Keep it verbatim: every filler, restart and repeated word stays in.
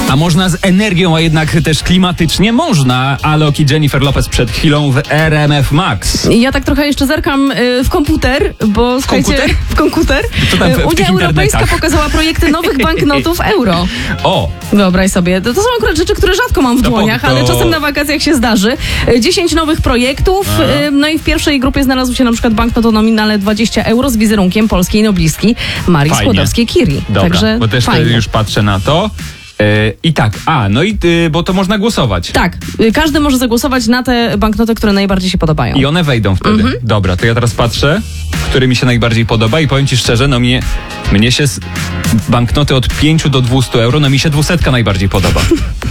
A można z energią, a jednak też klimatycznie można. Alok i Jennifer Lopez przed chwilą w R M F Max. Ja tak trochę jeszcze zerkam y, w komputer, bo W komputer? w komputer. Co tam w- w Unia tych Europejska internetach? pokazała projekty nowych banknotów euro. O! Wyobraź sobie, to, to są akurat rzeczy, które rzadko mam w To po- dłoniach, to- ale czasem na wakacjach się zdarzy. Y, dziesięć nowych projektów, y, no i w pierwszej grupie znalazł się na przykład banknot o nominale dwadzieścia euro z wizerunkiem polskiej noblistki Marii Fajnie. Skłodowskiej-Curie. Dobra, Także bo też fajnie. te już patrzę na to. E, I tak, a, no i y, bo to można głosować. Tak, y, każdy może zagłosować na te banknoty, które najbardziej się podobają. I one wejdą wtedy. Mhm. Dobra, to ja teraz patrzę, który mi się najbardziej podoba i powiem ci szczerze, no mnie, mnie się z banknoty od pięciu do dwustu euro, no mi się dwusetka najbardziej podoba.